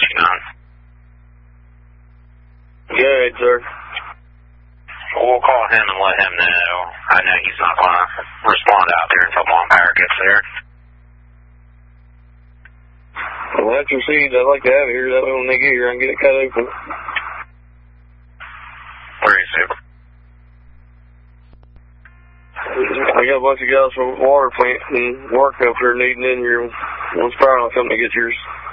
you on? Good, sir. We'll call him and let him know. I know he's not going to respond out there until Long Power gets there. Well, after received, I'd like to have it here. That way when they get here, I can get it cut open. Where is it? I got a bunch of guys from the water plant and work up here needing in here. Once Brian will come to get yours.